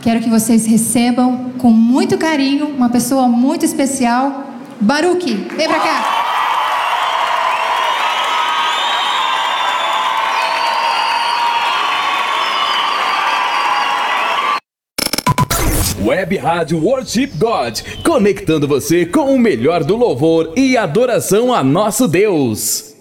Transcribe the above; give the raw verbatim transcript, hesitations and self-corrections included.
quero que vocês recebam com muito carinho uma pessoa muito especial, Baruque. Vem pra cá. Web Rádio Worship God, conectando você com o melhor do louvor e adoração a nosso Deus.